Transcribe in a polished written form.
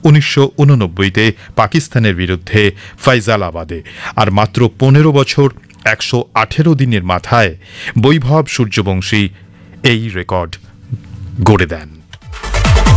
1989-তে পাকিস্তানের বিরুদ্ধে ফয়সালাবাদে, আর মাত্র 15 বছর 118 দিনের মাথায় বৈভব সূর্যবংশী এই রেকর্ড গড়ে দেন।